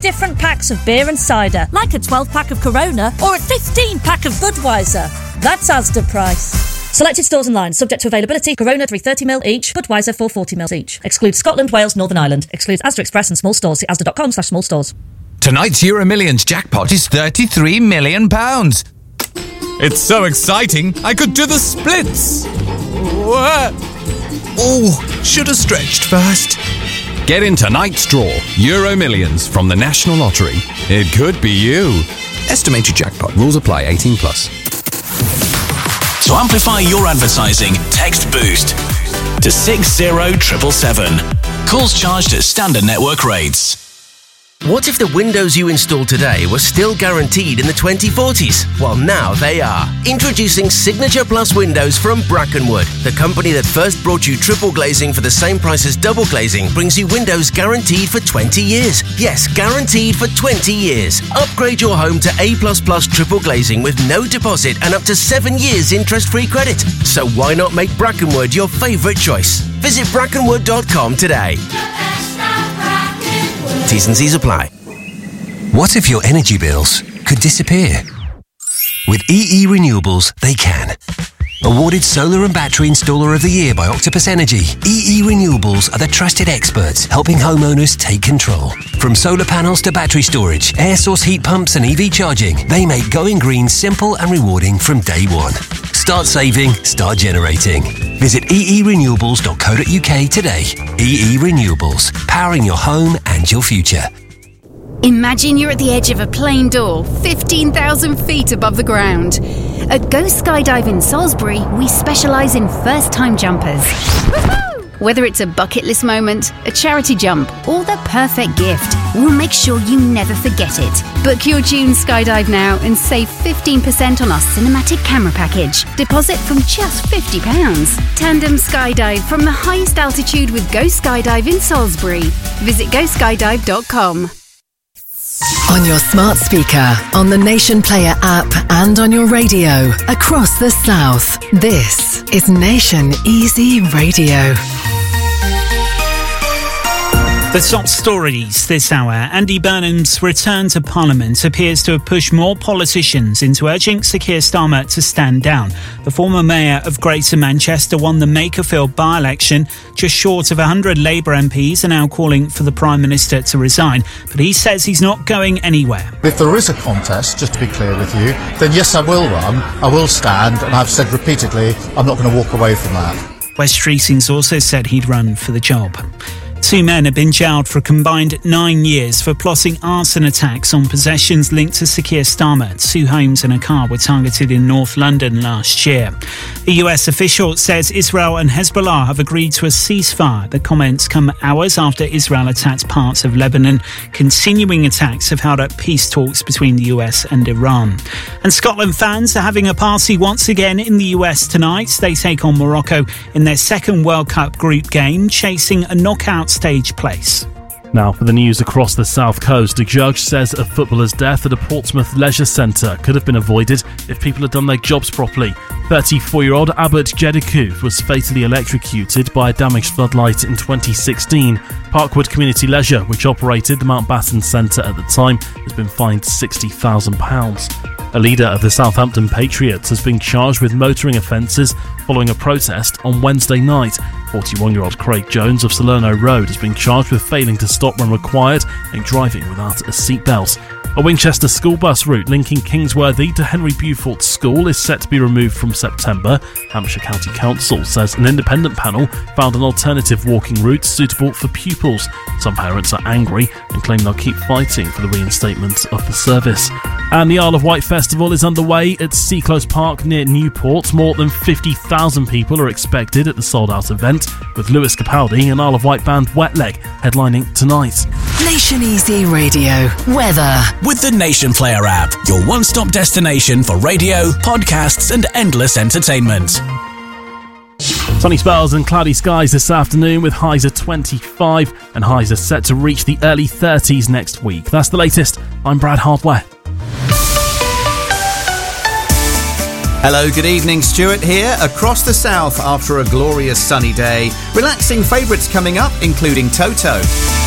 different packs of beer and cider, like a 12-pack of Corona or a 15-pack of Budweiser. That's Asda price. Selected stores and lines, subject to availability. Corona 330ml each, Budweiser 440ml each. Excludes Scotland, Wales, Northern Ireland. Excludes Asda Express and small stores. See asda.com/small stores. Tonight's Euro Millions jackpot is £33 million. It's so exciting, I could do the splits. Oh, should have stretched first. Get in tonight's draw, Euro Millions from the National Lottery. It could be you. Estimated jackpot. Rules apply. 18 plus. To amplify your advertising, text BOOST to 60777. Calls charged at standard network rates. What if the windows you install today were still guaranteed in the 2040s? Well, now they are. Introducing Signature Plus windows from Brackenwood. The company that first brought you triple glazing for the same price as double glazing brings you windows guaranteed for 20 years. Yes, guaranteed for 20 years. Upgrade your home to A++ triple glazing with no deposit and up to 7 years interest-free credit. So why not make Brackenwood your favourite choice? Visit brackenwood.com today. T's and C's apply. What if your energy bills could disappear? With EE Renewables, they can. Awarded Solar and Battery Installer of the Year by Octopus Energy, EE Renewables are the trusted experts helping homeowners take control. From solar panels to battery storage, air source heat pumps and EV charging, they make going green simple and rewarding from day one. Start saving, start generating. Visit eerenewables.co.uk today. EE Renewables, powering your home and your future. Imagine you're at the edge of a plane door, 15,000 feet above the ground. At Go Skydive in Salisbury, we specialise in first-time jumpers. Whether it's a bucket list moment, a charity jump, or the perfect gift, we'll make sure you never forget it. Book your June Skydive now and save 15% on our cinematic camera package. Deposit from just £50. Tandem Skydive from the highest altitude with Go Skydive in Salisbury. Visit goskydive.com. On your smart speaker, on the Nation Player app, and on your radio across the South. This is Nation Easy Radio. The top stories this hour. Andy Burnham's return to Parliament appears to have pushed more politicians into urging Sir Keir Starmer to stand down. The former mayor of Greater Manchester won the Makerfield by-election. Just short of 100 Labour MPs are now calling for the Prime Minister to resign. But he says he's not going anywhere. If there is a contest, just to be clear with you, then yes, I will run, I will stand, and I've said repeatedly, I'm not going to walk away from that. Wes Streetings also said he'd run for the job. 2 men have been jailed for a combined 9 years for plotting arson attacks on possessions linked to Sir Keir Starmer. 2 homes and a car were targeted in North London last year. A US official says Israel and Hezbollah have agreed to a ceasefire. The comments come hours after Israel attacked parts of Lebanon. Continuing attacks have held up peace talks between the US and Iran. And Scotland fans are having a party once again in the US tonight. They take on Morocco in their second World Cup group game, chasing a knockout stage place. Now for the news across the south coast. A judge says a footballer's death at a Portsmouth leisure centre could have been avoided if people had done their jobs properly. 34-year-old Abbott Jedikuv was fatally electrocuted by a damaged floodlight in 2016. Parkwood Community Leisure, which operated the Mountbatten Centre at the time, has been fined £60,000. A leader of the Southampton Patriots has been charged with motoring offences following a protest on Wednesday night. 41-year-old Craig Jones of Salerno Road has been charged with failing to stop when required and driving without a seatbelt. A Winchester school bus route linking Kingsworthy to Henry Beaufort School is set to be removed from September. Hampshire County Council says an independent panel found an alternative walking route suitable for pupils. Some parents are angry and claim they'll keep fighting for the reinstatement of the service. And the Isle of Wight Festival is underway at Seaclose Park near Newport. More than 50,000 people are expected at the sold-out event, with Lewis Capaldi and Isle of Wight band Wet Leg headlining tonight. Nation Easy Radio. Weather. With the Nation Player app, your one-stop destination for radio, podcasts and endless entertainment. Sunny spells and cloudy skies this afternoon with highs of 25 and highs are set to reach the early 30s next week. That's the latest. I'm Brad Hardware. Hello, good evening. Stuart here, across the south after a glorious sunny day. Relaxing favourites coming up, including Toto.